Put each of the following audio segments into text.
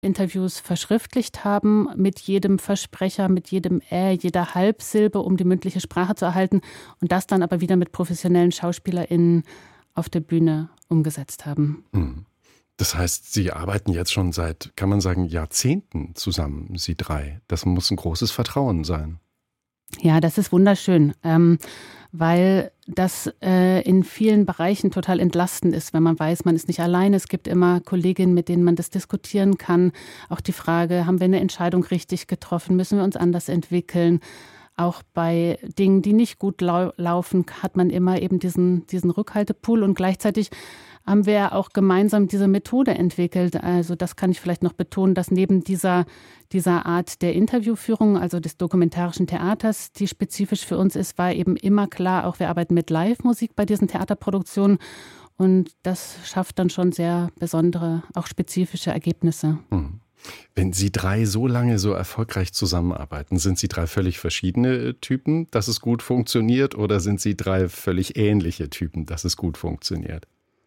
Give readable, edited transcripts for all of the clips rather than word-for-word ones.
Interviews verschriftlicht haben, mit jedem Versprecher, mit jedem jeder Halbsilbe, um die mündliche Sprache zu erhalten und das dann aber wieder mit professionellen SchauspielerInnen auf der Bühne umgesetzt haben. Das heißt, Sie arbeiten jetzt schon seit, kann man sagen, Jahrzehnten zusammen, Sie drei. Das muss ein großes Vertrauen sein. Ja, das ist wunderschön, weil das in vielen Bereichen total entlastend ist, wenn man weiß, man ist nicht alleine. Es gibt immer Kolleginnen, mit denen man das diskutieren kann. Auch die Frage, haben wir eine Entscheidung richtig getroffen? Müssen wir uns anders entwickeln? Auch bei Dingen, die nicht gut laufen, hat man immer eben diesen Rückhaltepool. Und gleichzeitig haben wir ja auch gemeinsam diese Methode entwickelt. Also das kann ich vielleicht noch betonen, dass neben dieser Art der Interviewführung, also des dokumentarischen Theaters, die spezifisch für uns ist, war eben immer klar, auch wir arbeiten mit Live-Musik bei diesen Theaterproduktionen. Und das schafft dann schon sehr besondere, auch spezifische Ergebnisse. Wenn Sie drei so lange so erfolgreich zusammenarbeiten, sind Sie drei völlig verschiedene Typen, dass es gut funktioniert, oder sind Sie drei völlig ähnliche Typen, dass es gut funktioniert?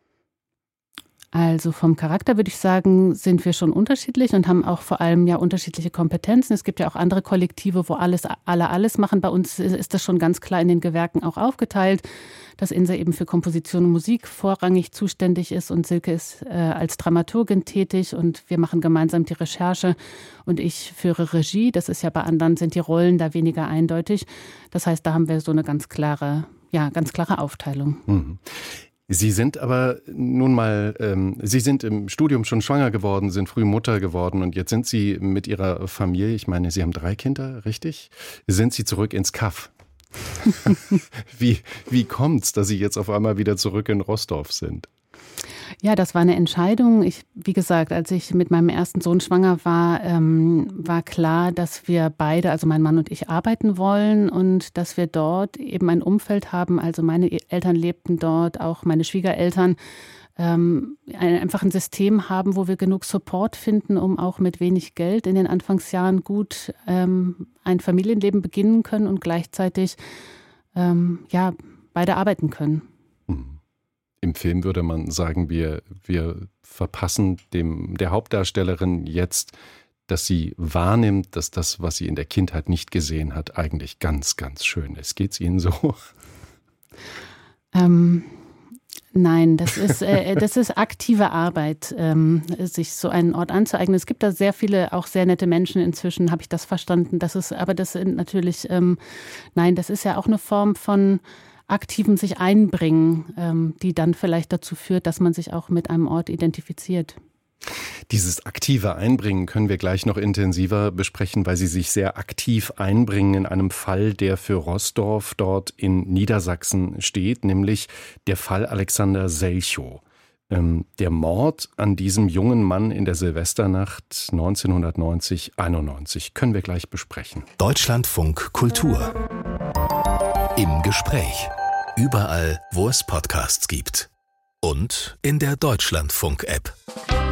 Also vom Charakter würde ich sagen, sind wir schon unterschiedlich und haben auch vor allem ja unterschiedliche Kompetenzen. Es gibt ja auch andere Kollektive, wo alle alles machen. Bei uns ist das schon ganz klar in den Gewerken auch aufgeteilt, dass Insa eben für Komposition und Musik vorrangig zuständig ist und Silke ist als Dramaturgin tätig und wir machen gemeinsam die Recherche und ich führe Regie. Das ist ja bei anderen, sind die Rollen da weniger eindeutig. Das heißt, da haben wir so eine ganz klare Aufteilung. Sie sind aber nun mal, Sie sind im Studium schon schwanger geworden, sind früh Mutter geworden und jetzt sind Sie mit Ihrer Familie, ich meine, Sie haben 3 Kinder, richtig? Sind Sie zurück ins Kaff? Wie kommt's, dass Sie jetzt auf einmal wieder zurück in Roßdorf sind? Ja, das war eine Entscheidung. Wie gesagt, als ich mit meinem ersten Sohn schwanger war, war klar, dass wir beide, also mein Mann und ich, arbeiten wollen und dass wir dort eben ein Umfeld haben. Also meine Eltern lebten dort, auch meine Schwiegereltern. Einfach ein System haben, wo wir genug Support finden, um auch mit wenig Geld in den Anfangsjahren gut ein Familienleben beginnen können und gleichzeitig beide arbeiten können. Im Film würde man sagen, wir verpassen der Hauptdarstellerin jetzt, dass sie wahrnimmt, dass das, was sie in der Kindheit nicht gesehen hat, eigentlich ganz, ganz schön ist. Geht's Ihnen so? Nein, das ist aktive Arbeit, sich so einen Ort anzueignen. Es gibt da sehr viele, auch sehr nette Menschen inzwischen, habe ich das verstanden. Das sind natürlich, das ist ja auch eine Form von aktiven sich einbringen, die dann vielleicht dazu führt, dass man sich auch mit einem Ort identifiziert. Dieses aktive Einbringen können wir gleich noch intensiver besprechen, weil Sie sich sehr aktiv einbringen in einem Fall, der für Roßdorf dort in Niedersachsen steht, nämlich der Fall Alexander Selchow. Der Mord an diesem jungen Mann in der Silvesternacht 1990-91 können wir gleich besprechen. Deutschlandfunk Kultur. Im Gespräch. Überall, wo es Podcasts gibt. Und in der Deutschlandfunk-App.